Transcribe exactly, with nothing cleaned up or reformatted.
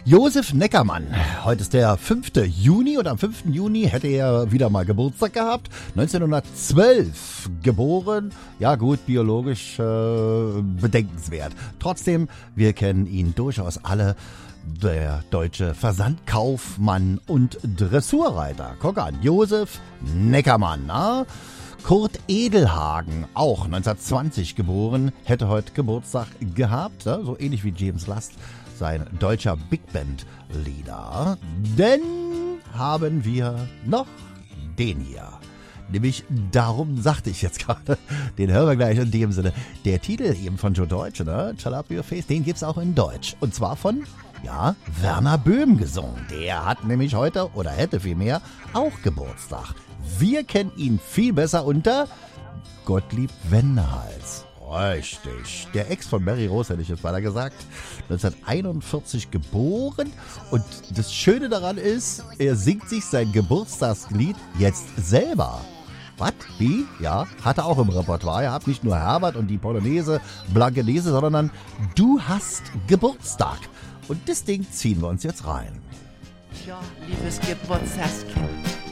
Josef Neckermann. Heute ist der fünfte Juni und am fünften Juni hätte er wieder mal Geburtstag gehabt. neunzehnhundertzwölf geboren. Ja gut, biologisch äh, bedenkenswert. Trotzdem, wir kennen ihn durchaus alle. Der deutsche Versandkaufmann und Dressurreiter. Guck an, Josef Neckermann. Na? Kurt Edelhagen, auch neunzehnhundertzwanzig geboren, hätte heute Geburtstag gehabt. Ja? So ähnlich wie James Last. Sein deutscher Big Band Leader. Denn haben wir noch den hier. Nämlich, darum sagte ich jetzt gerade, den hören wir gleich in dem Sinne. Der Titel eben von Joe Deutsch, ne? Shut Up Your Face, den gibt's auch in Deutsch. Und zwar von, ja, Werner Böhm gesungen. Der hat nämlich heute, oder hätte vielmehr, auch Geburtstag. Wir kennen ihn viel besser unter Gottlieb Wendehals. Richtig. Der Ex von Mary Rose, hätte ich jetzt weiter gesagt. neunzehnhunderteinundvierzig geboren. Und das Schöne daran ist, er singt sich sein Geburtstagslied jetzt selber. Was? Wie? Ja, hat er auch im Repertoire. Er hat nicht nur Herbert und die Polonaise, Blankenese, sondern Du hast Geburtstag. Und das Ding ziehen wir uns jetzt rein. Ja, liebes Geburtstagskind.